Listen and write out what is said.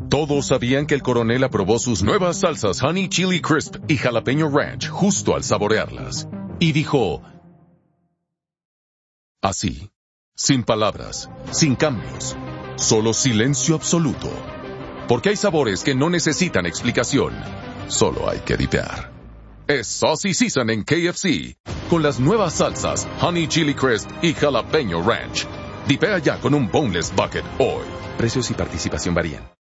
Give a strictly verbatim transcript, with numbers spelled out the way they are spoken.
Todos sabían que el coronel aprobó sus nuevas salsas Honey Chili Crisp y Jalapeño Ranch justo al saborearlas. Y dijo... así, sin palabras, sin cambios, solo silencio absoluto. Porque hay sabores que no necesitan explicación, solo hay que dipear. Es Saucy Season en K F C, con las nuevas salsas Honey Chili Crisp y Jalapeño Ranch. Dipea ya con un Boneless Bucket hoy. Precios y participación varían.